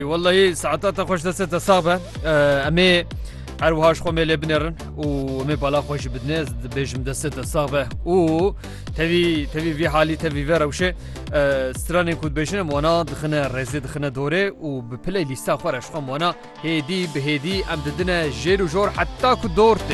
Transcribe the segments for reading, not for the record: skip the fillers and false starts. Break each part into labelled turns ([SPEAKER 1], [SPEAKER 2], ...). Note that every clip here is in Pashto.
[SPEAKER 1] والله ساعتها خوش دست صعبة امي هروهاش خومي لي بنرن ومي بالا خوش بدناز بيجم دست صعبة و تبي في حالي تبي فيرا وشي ستراني كود بيشنا وانا دخنا رزي دخنا دوري وببلاي ليستا خورش خم وانا هيدي بهيدي ام ددنا جير وجور حتى كود دورتي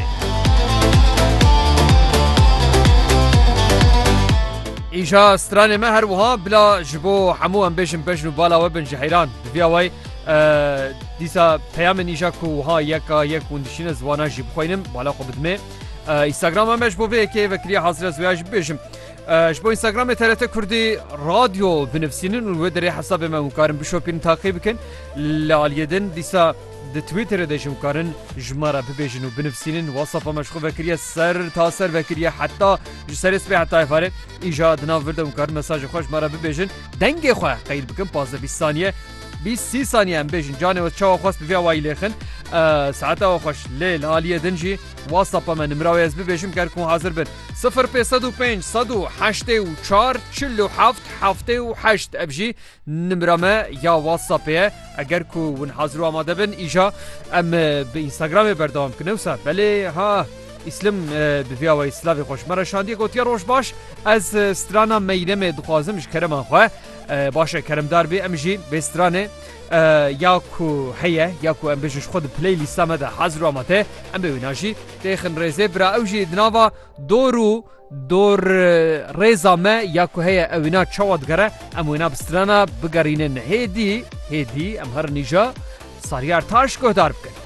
[SPEAKER 1] إيشا ستراني ما هروها بلا جبو حمو ام بيشن بيشنو بالا وبن جحيران في اواي دیسا پیام نیجا کو ها یک وندشین زوانا جیب خوینم بالا خو بدمه اینستاگرام همش بو که وکری حاضر زویاج بجم جبو اینستاگرام ترت کردی رادیو بنفسینن و در حساب ما مقارن بشوپین تعقیب کن لالیدن دیسا د تویتر دشم کارن جمره ببیجن و بنفسینن واتساپ همش خو وکری سر تا سر وکری حتی سرس به حتی فاره ایجاد ناورد مقارن مساج خوش مره ببیجن دنگ خو قیل بکن 15 ثانیه 20 ثانية ام بيجن جاني وتشاو خاص بفيا وايلخن ساعتها وخش ليل هاليه دنجي واتساب من نمراوي اس بيجم كاركون حاضر بن 0505 184 47 ابجي نمرامه يا واتساب اگر كو ونحاضروا اماده بن ايجا ام بانستغرام بردام كنوسا بله ها اسلام بفيا واي سلاوي خوش مرا شاندي گوتيا روش باش از سترانا ميدم دخوازمش كرم خو باشه کرم دار بی امجی بسترانه یاکو هيا یاکو ام بجش خود پلی لیست مده حاضر آماده ام ببیناجی تخن رزه برا اوجی دناوا دور رزا ما یاکو هيا اوینا چواد گره ام وینا بسترانه بگرینن هیدی ام هر نیجا ساریار تاش گهدار بکن